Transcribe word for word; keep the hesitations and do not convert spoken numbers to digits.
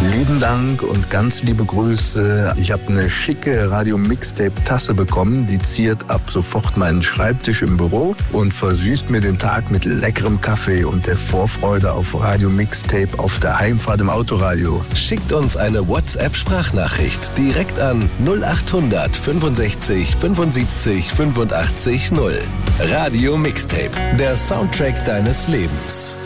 Lieben Dank und ganz liebe Grüße. Ich habe eine schicke Radio-Mixtape-Tasse bekommen. Die ziert ab sofort meinen Schreibtisch im Büro und versüßt mir den Tag mit leckerem Kaffee und der Vorfreude auf Radio-Mixtape auf der Heimfahrt im Autoradio. Schickt uns eine WhatsApp-Sprachnachricht direkt an null acht hundert fünfundsechzig fünfundsiebzig fünfundachtzig null. Radio Mixtape, der Soundtrack deines Lebens.